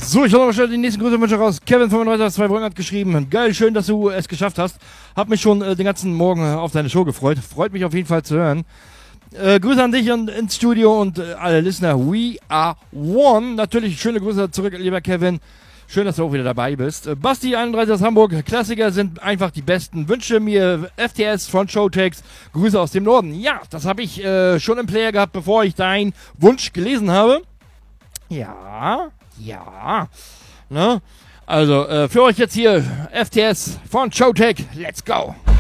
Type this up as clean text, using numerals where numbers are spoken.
So, ich hole mal schnell die nächsten Grüße raus. Kevin 35 aus Zweibrücken hat geschrieben. Geil, schön, dass du es geschafft hast. Hab mich schon den ganzen Morgen auf deine Show gefreut. Freut mich auf jeden Fall zu hören. Grüße an dich und ins Studio und alle Listener. We are one. Natürlich schöne Grüße zurück, lieber Kevin. Schön, dass du auch wieder dabei bist. Basti 31 aus Hamburg. Klassiker sind einfach die besten. Wünsche mir FTS von Showtex. Grüße aus dem Norden. Ja, das habe ich schon im Player gehabt, bevor ich deinen Wunsch gelesen habe. Ja. Ne? Also, für euch jetzt hier FTS von Showtech. Let's go.